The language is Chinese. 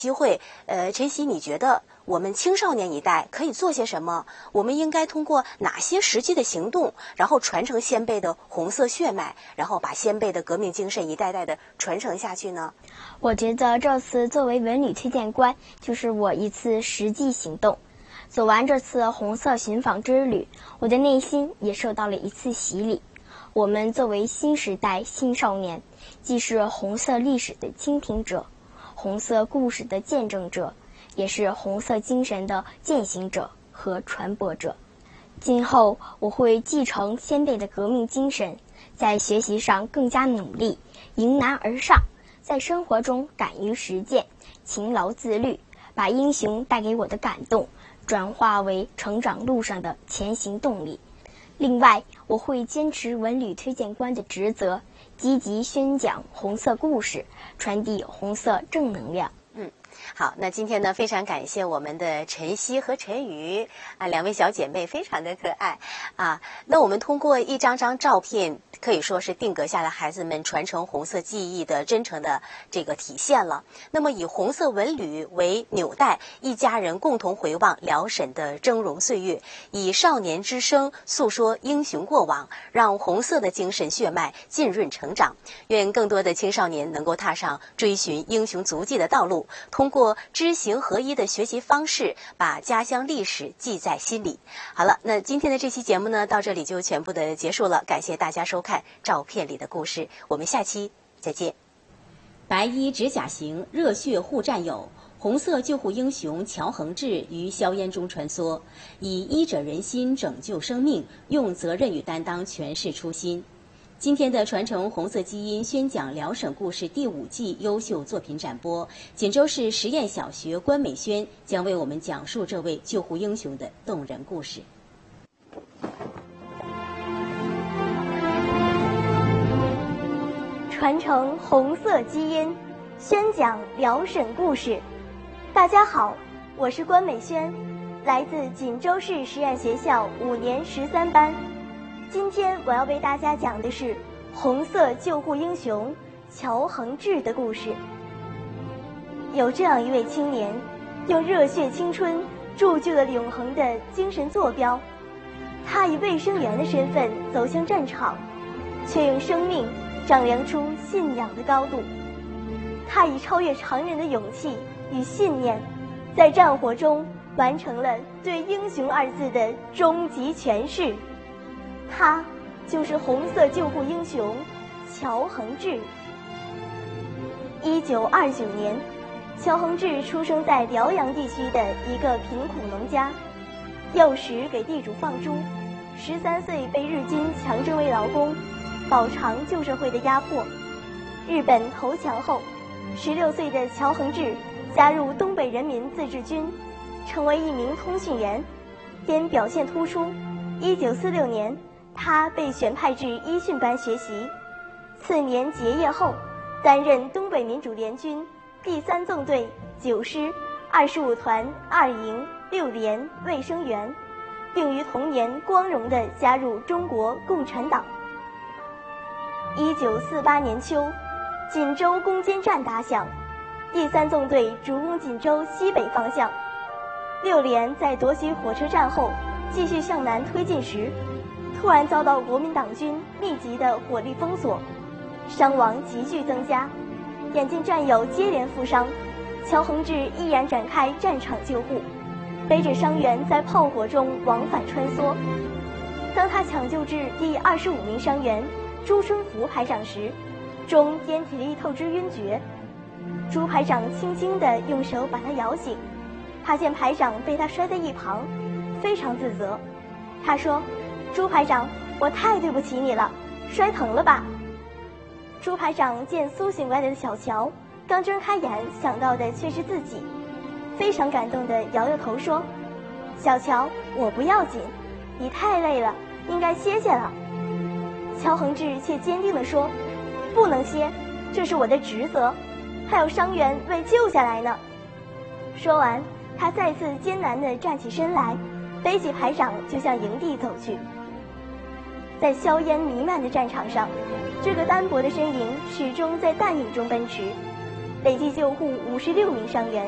机会，晨曦，你觉得我们青少年一代可以做些什么？我们应该通过哪些实际的行动，然后传承先辈的红色血脉，然后把先辈的革命精神一代代的传承下去呢？ 我觉得这次作为文旅推荐官，就是我一次实际行动。走完这次红色寻访之旅，我的内心也受到了一次洗礼。我们作为新时代新少年，既是红色历史的倾听者，红色故事的见证者，也是红色精神的践行者和传播者。今后我会继承先辈的革命精神，在学习上更加努力，迎难而上，在生活中敢于实践，勤劳自律，把英雄带给我的感动转化为成长路上的前行动力。另外，我会坚持文旅推荐官的职责，积极宣讲红色故事，传递红色正能量。 好，那今天呢，非常感谢我们的晨曦和晨宇啊，两位小姐妹非常的可爱啊。那我们通过一张张照片，可以说是定格下了孩子们传承红色记忆的真诚的这个体现了。那么以红色文旅为纽带，一家人共同回望辽沈的峥嵘岁月，以少年之声诉说英雄过往，让红色的精神血脉浸润成长。愿更多的青少年能够踏上追寻英雄足迹的道路，通过知行合一的学习方式，把家乡历史记在心里。好了，那今天的这期节目呢，到这里就全部的结束了。感谢大家收看《照片里的故事》，我们下期再见。白衣执甲行，热血护战友。红色救护英雄乔恒志于硝烟中穿梭，以医者仁心拯救生命，用责任与担当诠释初心。今天的传承红色基因宣讲辽沈故事第5季优秀作品展播，锦州市实验小学关美轩将为我们讲述这位救护英雄的动人故事。 传承红色基因，宣讲辽沈故事。大家好，我是关美轩，来自锦州市实验学校5年13班。今天我要为大家讲的是红色救护英雄乔恒志的故事。有这样一位青年，用热血青春铸就了永恒的精神坐标。他以卫生员的身份走向战场，却用生命丈量出信仰的高度。他以超越常人的勇气与信念，在战火中完成了对英雄2字的终极诠释。他就是红色救护英雄乔恒志。1929年，乔恒志出生在辽阳地区的一个贫苦农家，幼时给地主放猪，13岁被日军强征为劳工，饱尝旧社会的压迫。日本投降后，16岁的乔恒志加入东北人民自治军，成为一名通讯员。因表现突出，1946年他被选派至一训班学习。次年结业后，担任东北民主联军第3纵队9师25团2营6连卫生员，并于同年光荣地加入中国共产党。1948年秋，锦州攻坚战打响，第3纵队主攻锦州西北方向。6连在夺取火车站后，继续向南推进时，突然遭到国民党军密集的火力封锁，伤亡急剧增加。眼见战友接连负伤，乔恒志毅然展开战场救护，背着伤员在炮火中往返穿梭。当他抢救至第25名伤员朱春福排长时，中烟体力透支晕厥。朱排长轻轻地用手把他摇醒，他见排长被他摔在一旁，非常自责。他说：“朱排长，我太对不起你了，摔疼了吧？”朱排长见苏醒过来的小乔，刚睁开眼想到的却是自己，非常感动地摇摇头说：“小乔，我不要紧，你太累了，应该歇歇了。”乔恒志却坚定地说：“不能歇，这是我的职责，还有伤员未救下来呢。”说完，他再次艰难地站起身来，背起排长就向营地走去。在硝烟弥漫的战场上，这个单薄的身影始终在弹影中奔驰，累计救护56名伤员。